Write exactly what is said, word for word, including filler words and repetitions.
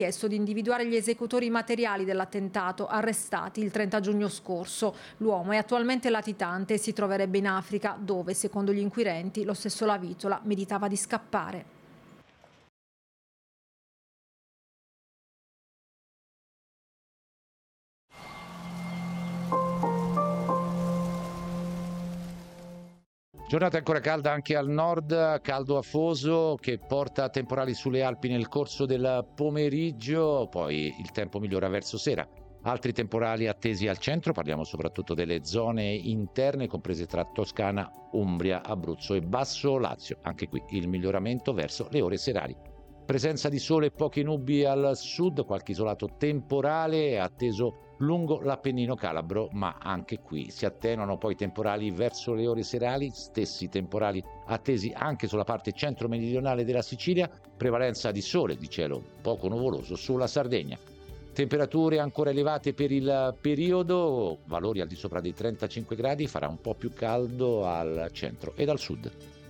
Chiesto di individuare gli esecutori materiali dell'attentato arrestati il trenta giugno scorso. L'uomo è attualmente latitante e si troverebbe in Africa, dove, secondo gli inquirenti, lo stesso Lavitola meditava di scappare. Giornata ancora calda anche al nord, caldo afoso che porta a temporali sulle Alpi nel corso del pomeriggio, poi il tempo migliora verso sera. Altri temporali attesi al centro, parliamo soprattutto delle zone interne comprese tra Toscana, Umbria, Abruzzo e Basso Lazio. Anche qui il miglioramento verso le ore serali. Presenza di sole e poche nubi al sud, qualche isolato temporale è atteso lungo l'Appennino calabro, ma anche qui si attenuano poi temporali verso le ore serali, stessi temporali attesi anche sulla parte centro-meridionale della Sicilia, prevalenza di sole, di cielo poco nuvoloso sulla Sardegna. Temperature ancora elevate per il periodo, valori al di sopra dei trentacinque gradi, farà un po' più caldo al centro ed al sud.